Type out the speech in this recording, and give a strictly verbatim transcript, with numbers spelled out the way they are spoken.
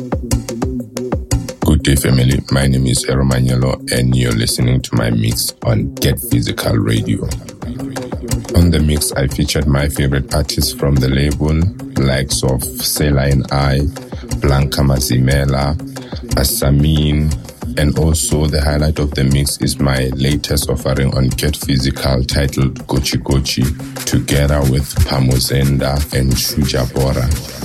Good day, family. My name is Ero Manielo, and you're listening to my mix on Get Physical Radio. On the mix, I featured my favorite artists from the label, likes of Sela and I, Blanca Mazimela, Asamin, and also the highlight of the mix is my latest offering on Get Physical titled Gochi Gochi, together with Pamuzenda and Shuja Bora.